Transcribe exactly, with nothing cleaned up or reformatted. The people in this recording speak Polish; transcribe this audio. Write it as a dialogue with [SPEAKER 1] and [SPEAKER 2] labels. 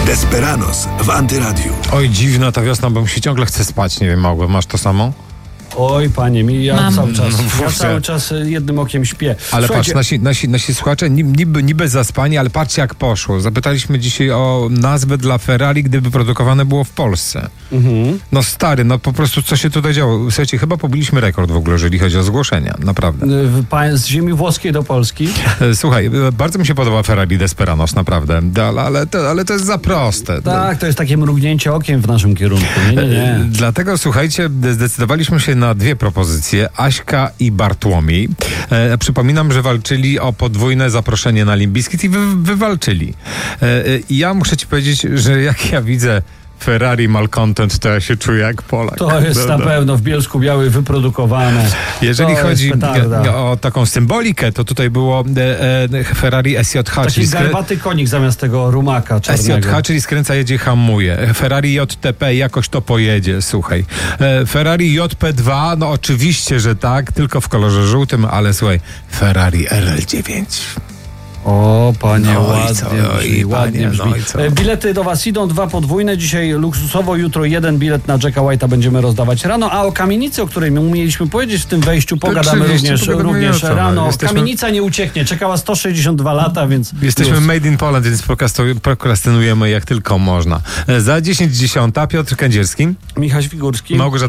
[SPEAKER 1] Desperados w Antyradiu.
[SPEAKER 2] Oj, dziwna ta wiosna, bo mi się ciągle chce spać. Nie wiem, Małgo, masz to samo?
[SPEAKER 3] Oj, panie mi, ja
[SPEAKER 4] Mam.
[SPEAKER 3] cały czas,
[SPEAKER 2] No,
[SPEAKER 3] ja cały czas jednym okiem śpię.
[SPEAKER 2] Ale
[SPEAKER 3] Słuchajcie,
[SPEAKER 2] patrz, nasi, nasi, nasi słuchacze niby, niby zaspani, ale patrzcie jak poszło. Zapytaliśmy dzisiaj o nazwę dla Ferrari, gdyby produkowane było w Polsce.
[SPEAKER 3] Mhm.
[SPEAKER 2] No stary, no po prostu co się tutaj działo? Słuchajcie, chyba pobiliśmy rekord w ogóle, jeżeli chodzi o zgłoszenia, naprawdę.
[SPEAKER 3] w- pa- z ziemi włoskiej do Polski.
[SPEAKER 2] E, Słuchaj, e, bardzo mi się podoba Ferrari Desperados, naprawdę, ale, ale, to, ale to jest za proste.
[SPEAKER 3] Tak, to jest takie mrugnięcie okiem w naszym kierunku. Nie, nie,
[SPEAKER 2] E,
[SPEAKER 3] nie.
[SPEAKER 2] Dlatego, słuchajcie, zdecydowaliśmy się na dwie propozycje. Aśka i Bartłomiej. E, przypominam, że walczyli o podwójne zaproszenie na Limp Bizkit i wy, wywalczyli. E, e, I ja muszę ci powiedzieć, że jak ja widzę Ferrari Malcontent, to ja się czuję jak Polak.
[SPEAKER 3] To jest
[SPEAKER 2] No,
[SPEAKER 3] na
[SPEAKER 2] no.
[SPEAKER 3] pewno w Bielsku Białej wyprodukowane.
[SPEAKER 2] Jeżeli
[SPEAKER 3] To
[SPEAKER 2] chodzi
[SPEAKER 3] jest petarda.
[SPEAKER 2] o taką symbolikę, to tutaj było e, e, Ferrari S J H,
[SPEAKER 3] Taki
[SPEAKER 2] czyli, skrę...
[SPEAKER 3] garbaty konik zamiast tego rumaka
[SPEAKER 2] S J
[SPEAKER 3] czarnego.
[SPEAKER 2] H, czyli skręca, jedzie, hamuje. Ferrari J T P jakoś to pojedzie, słuchaj. E, Ferrari J P dwa, no oczywiście, że tak, tylko w kolorze żółtym, ale słuchaj, Ferrari R L dziewięć.
[SPEAKER 3] O, panie,
[SPEAKER 2] No i
[SPEAKER 3] ładnie
[SPEAKER 2] co?
[SPEAKER 3] brzmi,
[SPEAKER 2] I
[SPEAKER 3] ładnie
[SPEAKER 2] panie,
[SPEAKER 3] brzmi.
[SPEAKER 2] no i co?
[SPEAKER 3] E, Bilety do was idą, dwa podwójne, dzisiaj luksusowo, jutro jeden bilet na Jacka White'a będziemy rozdawać rano, a o kamienicy, o której my mieliśmy powiedzieć w tym wejściu, pogadamy
[SPEAKER 2] Oczywiście,
[SPEAKER 3] również,
[SPEAKER 2] pogadamy
[SPEAKER 3] również
[SPEAKER 2] jutro, no.
[SPEAKER 3] rano.
[SPEAKER 2] Jesteśmy-
[SPEAKER 3] Kamienica nie ucieknie, czekała sto sześćdziesiąt dwa lata, więc...
[SPEAKER 2] Jesteśmy
[SPEAKER 3] plus.
[SPEAKER 2] made in Poland, więc prokrastu- prokrastynujemy jak tylko można. E, Za dziesięć dziesiąta Piotr Kędzierski,
[SPEAKER 3] Michał Figurski.
[SPEAKER 2] Małgorzata